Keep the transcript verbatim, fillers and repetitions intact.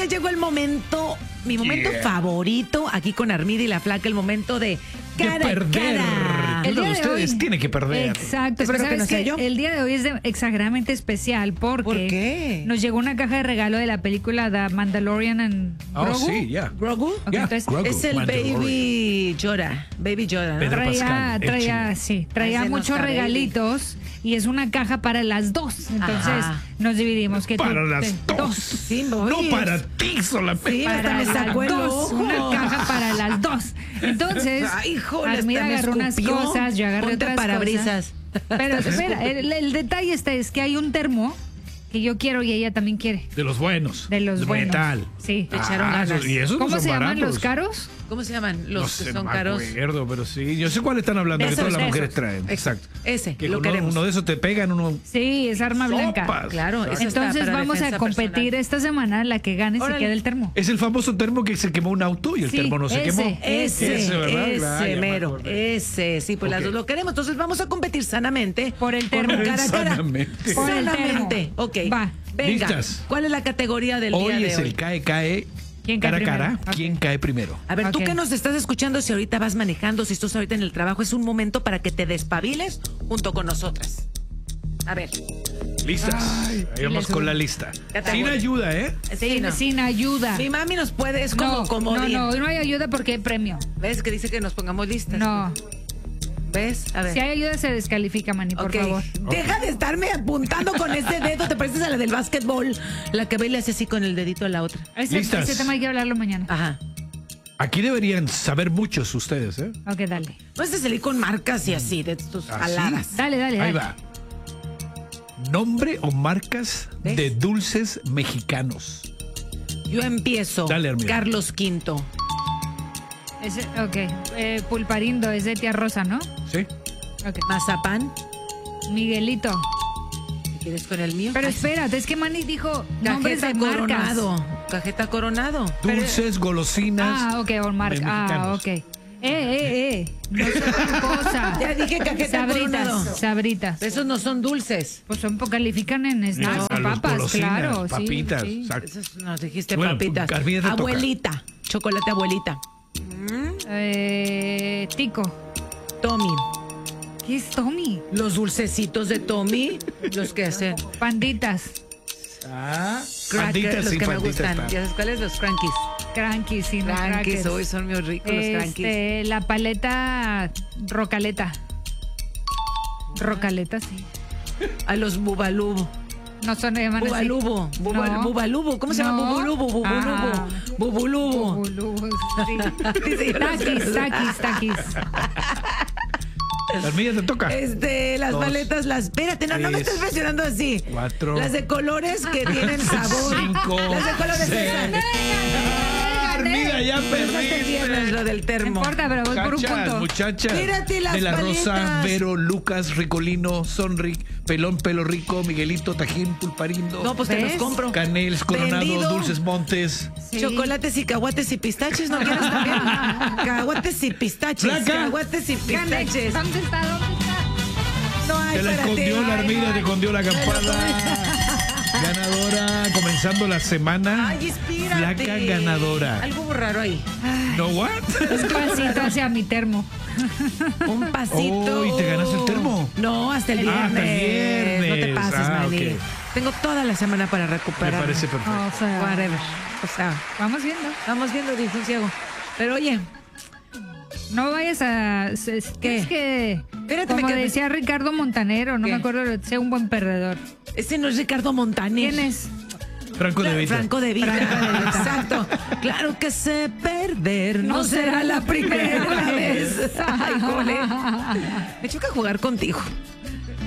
ya llegó el momento, mi momento Yeah. favorito aquí con Armida y la Flaca, el momento de cara de perder. a cara. El El de día de ustedes hoy- tiene que perder. Exacto, Espero pero que no ¿sabes sea qué? yo. El día de hoy es de- exageradamente especial porque ¿Por qué? nos llegó una caja de regalo de la película The Mandalorian en Oh, Grogu. sí, ya. ¿Grogu? Ok, Ya, entonces, Grogu, Es el Mandalorian. Baby Yoda. Baby Yoda, ¿no? Pedro traía, Pascal, el traía, chino. sí, traía Ese no muchos está baby. regalitos y es una caja para las dos. Entonces Ajá. nos dividimos. Que tú- Para las te- dos. Sí, No oye, para ti solamente. Sí, hasta Para me las sacó el dos, ojo. una caja para las dos. Entonces, Ay, híjole, Armida hasta me agarró unas escupió. cosas, yo agarré Ponte otras parabrisas. cosas. Pero espera, el, el detalle está es que hay un termo que yo quiero y ella también quiere. De los buenos. De los buenos. metal. Sí. Le echaron Ah, ganas. y esos no ¿Cómo son se llaman baratos. los caros? ¿Cómo se llaman? Los No que sé, son no caros. me acuerdo, pero sí. Yo sé cuál están hablando, que Esos, todas las esos. mujeres traen. Exacto. Ese, Que lo uno, queremos. uno de esos te pegan, uno. Sí, es arma blanca. Sopas. Claro, ese está Entonces para vamos a defensa competir personal. esta semana, la que gane se Órale. queda el termo. Es el famoso termo que se quemó un auto y el Sí, termo no se ese. quemó. Ese, Ese, ¿verdad? ese, Claro, ya me mero, acordé. ese, sí, pues las Ok. dos lo queremos. Entonces vamos a competir sanamente. Por el termo. Con cara a cara. Sanamente. Por el Sanamente. termo. Ok. Va. Venga. Listas. ¿Cuál es la categoría del día Hoy de es hoy? el cae, cae, ¿Quién cae cara a primero? cara. Ok. ¿Quién cae primero? A ver, tú Ok. que nos estás escuchando, si ahorita vas manejando, si estás ahorita en el trabajo, es un momento para que te despabiles junto con nosotras. A ver. ¿Listas? Ahí vamos les- con la lista. Ya te Sin voy. ayuda, ¿eh? Sí, Sin, no. sin ayuda. Mi mami nos puede, es como no, comodín. no, no, no hay ayuda porque hay premio. ¿Ves que dice que nos pongamos listas? No. ¿Ves? A ver. Si hay ayuda se descalifica, Manny, por Ok. favor. Deja de estarme apuntando con ese dedo. Te pareces a la del básquetbol. La que ve y le hace así con el dedito a la otra. Ese, Listas. ese tema hay que hablarlo mañana. Ajá. Aquí deberían saber muchos ustedes, ¿eh? Ok, dale. Vas a salir con marcas y así, de tus ¿Ah, sí? aladas. Dale, dale, Ahí dale. va. Nombre o marcas ¿Ves? de dulces mexicanos. Yo empiezo. Dale, Armida. Carlos Quinto. Ese, ok. Eh, Pulparindo es de tía Rosa, ¿no? ¿Sí? Ok. Mazapán. Miguelito. ¿Quieres con el mío? Pero Ay, espérate, es que Manny dijo nombres Cajeta de marcas. Coronado. Cajeta Coronado. Dulces, golosinas. Ah, ok, o marca. de Ah, mexicanos. ok. Eh, eh, eh. No es otra cosa. Ya dije cajeta Coronado. Sabritas, sabritas. Esos no son dulces. Pues son califican en snacks, No, los papas, golosinas, claro. sí, papitas. sí. exacto. Esos nos dijiste Bueno, papitas. Carmina, te toca. Abuelita. Chocolate abuelita. Eh, tico. Tommy. ¿Qué es Tommy? Los dulcecitos de Tommy. Los que hacen. Panditas. Ah, Crackers, panditas, los sí, que me panditas gustan. están. ¿Ya sabes cuáles? Los crankies. Crankies, sí, no Crankies, crackers. hoy son muy ricos los crankies. Este, la paleta rocaleta. Rocaleta, sí. A los bubalubo. No son, llaman así. Bubalubo. Bubal- No. Bubalubo. ¿Cómo se llama? No. Bubulubo. Bubulubo. Ah. Bubulubo. Bubulubo, sí. Dice, yo no sé. Taquis, taquis, taquis. Las mías te toca. Este, las Dos, paletas, las. Espérate, no, no me tres, estés presionando así. cuatro, Las de colores que tienen sabor. cinco, Las de colores. seis. Ah, Armida, ya Perdiste. perdiste. Lo del No termo. importa, pero voy por un Muchachas, punto. muchachas. Mírate las de la Rosa, paletas. Vero, Lucas, Ricolino, Sonric, Pelón, Pelo Rico, Miguelito, Tajín, Pulparindo, No, pues te los ¿Ves? compro. Caneles, Coronado, Vendido. Dulces Montes. Sí. Chocolates y caguates y pistaches, ¿no quieres también? Caguates y pistaches. Flaca. Caguates y Gané. pistaches. ¿Dónde está? ¿Dónde está? No hay Te la para ti. escondió la Ay, Armida, ay. te escondió la acampada. Ganadora, comenzando la semana. Ay, espérate. Flaca ganadora. Algo muy raro ahí. ¿No what? Un pasito hacia mi termo. Un pasito. Oh, ¿y te ganaste el termo? No, hasta el viernes. Ah, hasta el viernes. No te pases, Ah, Manny. ok. Tengo toda la semana para Me recuperar. parece perfecto. O sea, Whatever. O sea, vamos viendo. vamos viendo, dijo un ciego. Pero oye, No vayas a... Es, es- ¿Qué? es que... Espérate, me como quedé- decía Ricardo Montanero, no ¿Qué? me acuerdo, sea un buen perdedor. ese no es Ricardo Montaner. ¿Quién es? Franco de Vita. Franco de Vita. Exacto. Claro que sé perder, no, será la primera vez. Ay, jole. Me choca jugar contigo.